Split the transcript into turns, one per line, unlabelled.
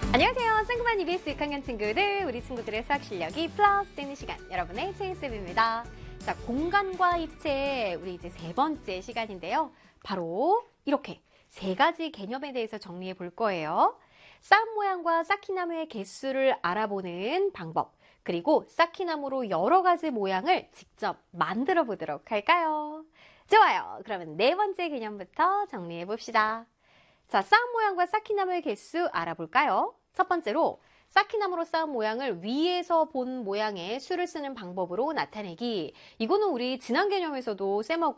안녕하세요. 쌍구반 EBS 6학년 친구들, 우리 친구들의 수학 실력이 플러스 되는 시간, 여러분의 체인쌤입니다. 자, 공간과 입체, 우리 이제 세 번째 시간인데요. 바로 이렇게 세 가지 개념에 대해서 정리해 볼 거예요. 쌍 모양과 쌓기나무의 개수를 알아보는 방법, 그리고 쌓기나무로 여러 가지 모양을 직접 만들어 보도록 할까요? 좋아요. 그러면 네 번째 개념부터 정리해 봅시다. 자, 쌍 모양과 쌓기나무의 개수 알아볼까요? 첫 번째로 쌓기나무로 쌓은 모양을 위에서 본 모양의 수를 쓰는 방법으로 나타내기. 이거는 우리 지난 개념에서도 쌤하고